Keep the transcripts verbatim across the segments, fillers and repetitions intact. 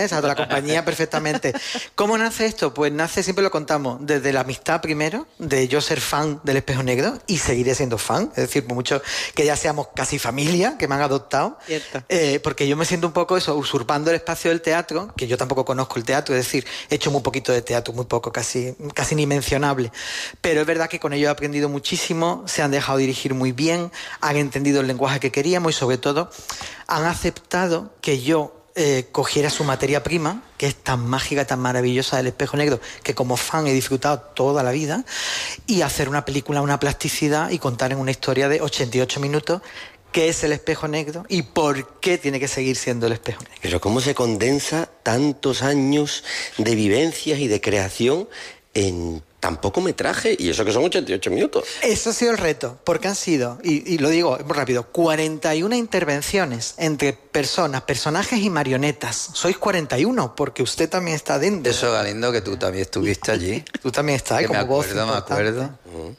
O sea, de la compañía perfectamente. ¿Cómo nace esto? Pues nace, siempre lo contamos, desde la amistad primero, de yo ser fan del Espejo Negro y seguiré siendo fan. Es decir, por mucho que ya seamos casi familia, que me han adoptado. Cierto. Eh, porque yo me siento un poco eso, usurpando el espacio del teatro, que yo tampoco conozco el teatro, es decir, he hecho muy poquito de teatro, muy poco, casi, casi ni mencionable. Pero es verdad que con ello he aprendido muchísimo, se han dejado dirigir muy bien, han entendido el lenguaje que queríamos y sobre todo han aceptado que yo eh, cogiera su materia prima, que es tan mágica, tan maravillosa del Espejo Negro, que como fan he disfrutado toda la vida, y hacer una película, una plasticidad y contar en una historia de ochenta y ocho minutos qué es el Espejo Negro y por qué tiene que seguir siendo el Espejo Negro. Pero cómo se condensa tantos años de vivencias y de creación en tan poco metraje, y eso que son ochenta y ocho minutos. Eso ha sido el reto, porque han sido, y, y lo digo muy rápido, cuarenta y una intervenciones entre personas, personajes y marionetas. Sois cuarenta y uno, porque usted también está dentro. Eso, Galindo, que tú también estuviste allí. Tú también estás, que como me voz acuerdo, me acuerdo.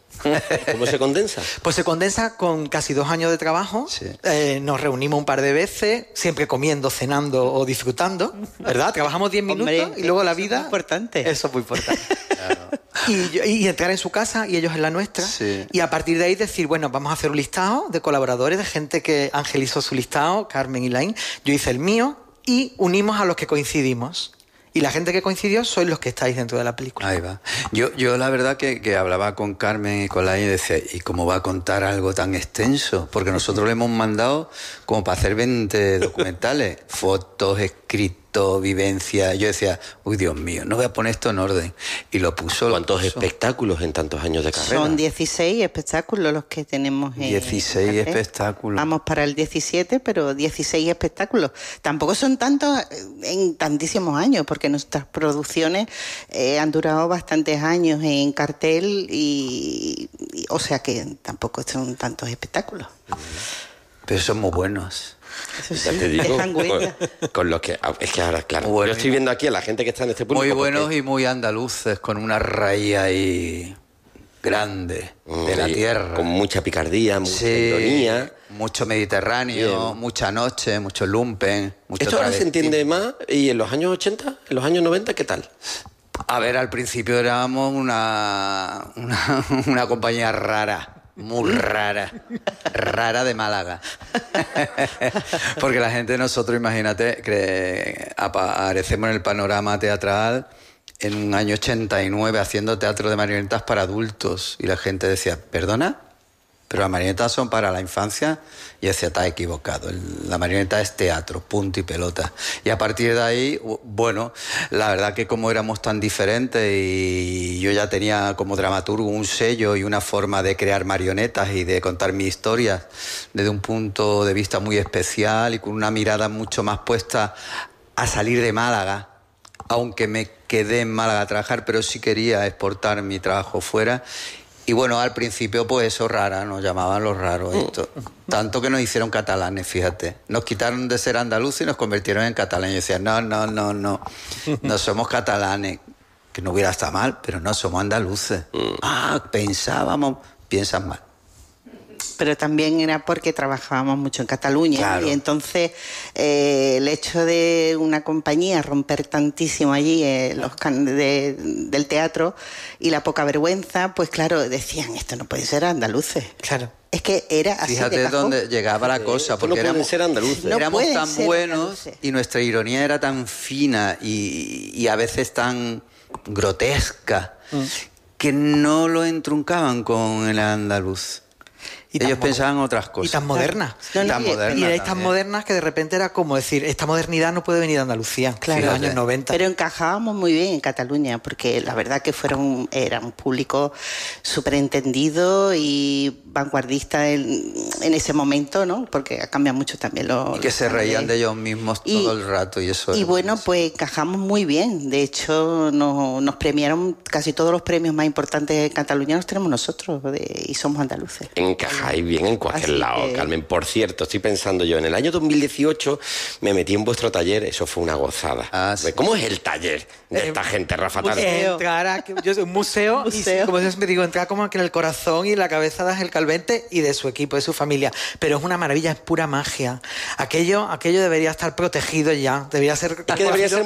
¿Cómo se condensa? Pues se condensa con casi dos años de trabajo. Sí. Eh, nos reunimos un par de veces, siempre comiendo, cenando o disfrutando, ¿verdad? Trabajamos diez minutos. Hombre, y luego la eso vida... es muy importante. Eso es muy importante. Claro. Y, yo- y entrar en su casa y ellos en la nuestra. Sí. Y a partir de ahí decir, bueno, vamos a hacer un listado de colaboradores, de gente que Ángel hizo su listado, Carmen y Laín, yo hice el mío, y unimos a los que coincidimos. Y la gente que coincidió sois los que estáis dentro de la película. Ahí va. Yo, yo la verdad que, que hablaba con Carmen y con la y decía, ¿y cómo va a contar algo tan extenso? Porque nosotros le hemos mandado como para hacer veinte documentales, fotos, escritos, vivencias. Yo decía, uy, Dios mío, no voy a poner esto en orden. Y lo puso. lo ¿Cuántos puso. espectáculos en tantos años de carrera? Son dieciséis espectáculos los que tenemos en dieciséis en cartel. espectáculos. Vamos para el diecisiete, pero dieciséis espectáculos. Tampoco son tantos en tantísimos años, porque nuestras producciones eh, han durado bastantes años en cartel y, y- o sea que tampoco son tantos espectáculos. Pero son muy buenos. Eso Ya sí, te digo, dejan huella. con, con lo que... Es que ahora, claro, Bueno, yo estoy viendo aquí a la gente que está en este público. Muy porque- buenos y muy andaluces, con una raíz ahí grande de la Mm, y tierra. Con mucha picardía, mucha Sí, ironía. mucho mediterráneo, Bien. mucha noche, mucho lumpen, mucho Esto ahora se travesti. entiende más. ¿Y en los años ochenta? ¿En los años noventa? ¿Qué tal? A ver, al principio éramos una, una, una compañía rara, muy rara, rara de Málaga. Porque la gente de nosotros, imagínate, que aparecemos en el panorama teatral en un año ochenta y nueve haciendo teatro de marionetas para adultos. Y la gente decía, ¿perdona? Pero las marionetas son para la infancia. Y yo decía, está equivocado. El- La marioneta es teatro, punto y pelota. Y a partir de ahí, u- bueno, la verdad que como éramos tan diferentes y yo ya tenía como dramaturgo un sello y una forma de crear marionetas y de contar mis historias desde un punto de vista muy especial y con una mirada mucho más puesta a salir de Málaga, aunque me quedé en Málaga a trabajar, pero sí quería exportar mi trabajo fuera. Y bueno, al principio pues eso rara, nos llamaban los raros esto. Tanto que nos hicieron catalanes, fíjate. Nos quitaron de ser andaluces y nos convirtieron en catalanes. Y yo decía, no, no, no, no, no somos catalanes. Que no hubiera estado mal, pero no somos andaluces. Ah, pensábamos, piensas mal. Pero también era porque trabajábamos mucho en Cataluña. Claro. Y entonces eh, el hecho de una compañía romper tantísimo allí eh, los can- de- del teatro y la poca vergüenza, pues claro, decían, esto no puede ser andaluces. Claro. Es que era así de Fíjate cajón. dónde llegaba la cosa, Esto no porque pueden éramos, ser andaluces. No éramos pueden tan ser buenos andaluces. y nuestra ironía era tan fina y, y a veces tan grotesca que no lo entruncaban con el andaluz. Y tan Ellos mo- pensaban otras Y cosas. tan modernas. No, no, Tan y- modernas Y erais tan también. modernas que de repente era como decir, esta modernidad no puede venir de Andalucía, Claro. en los Fíjate. años noventa. Pero encajábamos muy bien en Cataluña, porque la verdad que fueron, era un público súper entendido y vanguardista en, en ese momento, ¿no? Porque ha cambiado mucho también los... Y que se reían de ellos mismos Y- todo el rato y eso. Y era bueno, buenísimo. pues encajamos muy bien. De hecho, nos, nos premiaron casi todos los premios más importantes de Cataluña, los tenemos nosotros de- y somos andaluces. Encajáis bien en cualquier Así lado, que- Carmen. Por cierto, estoy pensando yo, en el año dos mil dieciocho me metí en vuestro taller, eso fue una gozada. Ah, sí. ¿Cómo es el taller de esta gente, Rafa Tarde? museo. Entrar a, yo soy un museo, Museo. y como yo siempre digo, entrar como que en el corazón y en la cabeza de Ángel Calvente y de su equipo, de su familia. Pero es una maravilla, es pura magia. Aquello, aquello debería estar protegido ya, debería ser... Es que debería ser